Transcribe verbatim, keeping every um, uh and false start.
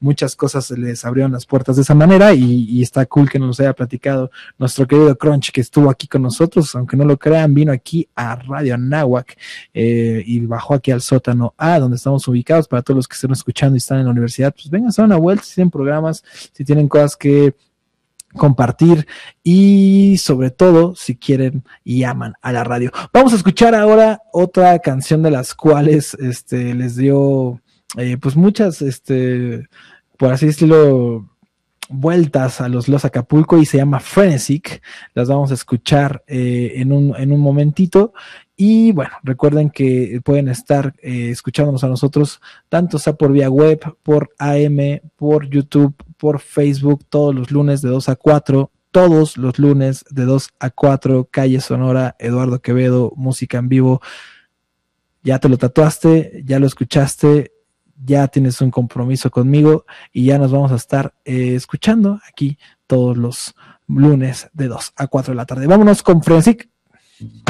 muchas cosas les abrieron las puertas de esa manera y, y está cool que nos haya platicado nuestro querido Crunch, que estuvo aquí con nosotros, aunque no lo crean, vino aquí a Radio Anáhuac eh, y bajó aquí al sótano A, donde estamos ubicados. Para todos los que estén escuchando y están en la universidad, pues vengan a dar una vuelta, si tienen programas, si tienen cosas que compartir y sobre todo si quieren y aman a la radio. Vamos a escuchar ahora otra canción de las cuales este les dio eh, pues muchas este por así decirlo vueltas a los Los Acapulco y se llama Frenesic. Las vamos a escuchar eh, en un en un momentito. Y bueno, recuerden que pueden estar eh, escuchándonos a nosotros, tanto sea por vía web, por A M, por YouTube, por Facebook, todos los lunes de dos a cuatro, todos los lunes de dos a cuatro, Calle Sonora, Eduardo Quevedo, música en vivo. Ya te lo tatuaste, ya lo escuchaste, ya tienes un compromiso conmigo y ya nos vamos a estar eh, escuchando aquí todos los lunes de dos a cuatro de la tarde. Vámonos con Frenesic.